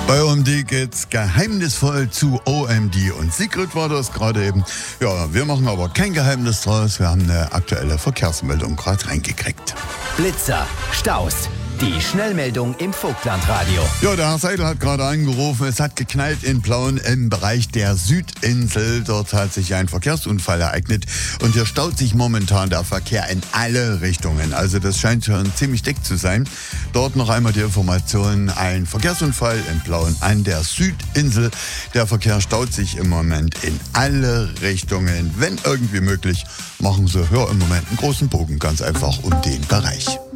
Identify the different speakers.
Speaker 1: Bei OMD geht's geheimnisvoll zu OMD und Sigrid war das gerade eben. Ja, wir machen aber kein Geheimnis draus. Wir haben eine aktuelle Verkehrsmeldung gerade reingekriegt.
Speaker 2: Blitzer, Staus, die Schnellmeldung im Vogtlandradio.
Speaker 1: Ja, der Herr Seidel hat gerade angerufen. Es hat geknallt in Plauen im Bereich der Südinsel. Dort hat sich ein Verkehrsunfall ereignet und hier staut sich momentan der Verkehr in alle Richtungen. Also das scheint schon ziemlich dick zu sein. Dort noch einmal die Information: ein Verkehrsunfall in Plauen an der Südinsel. Der Verkehr staut sich im Moment in alle Richtungen. Wenn irgendwie möglich, machen Sie im Moment einen großen Bogen ganz einfach um den Bereich.